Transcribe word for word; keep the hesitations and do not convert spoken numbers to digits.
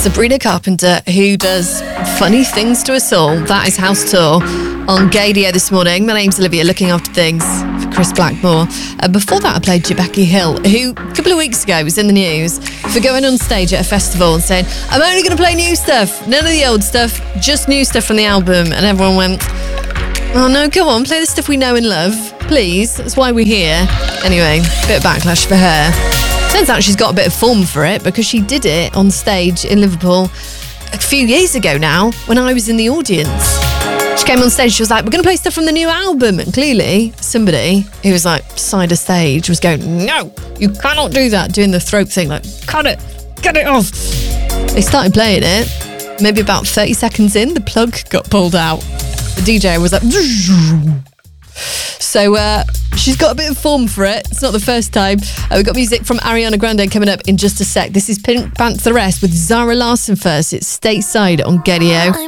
Sabrina Carpenter, who does funny things to us all. That is House Tour on Gaydio this morning. My name's Olivia, looking after things for Chris Blackmore. Uh, before that, I played Jabecki Hill, who a couple of weeks ago was in the news for going on stage at a festival and saying, I'm only going to play new stuff, none of the old stuff, just new stuff from the album. And everyone went, oh no, come on, play the stuff we know and love, please. That's why we're here. Anyway, bit of backlash for her. Turns out she's got a bit of form for it because she did it on stage in Liverpool a few years ago now when I was in the audience. She came on stage, she was like, we're going to play stuff from the new album. And clearly somebody who was like side of stage was going, no, you cannot do that, doing the throat thing, like, cut it, cut it off. They started playing it. Maybe about thirty seconds in, the plug got pulled out. The D J was like, so uh, she's got a bit of form for it. It's not the first time. Uh, we've got music from Ariana Grande coming up in just a sec. This is Pink Pantheress with Zara Larsson first. It's Stateside on Gaydio.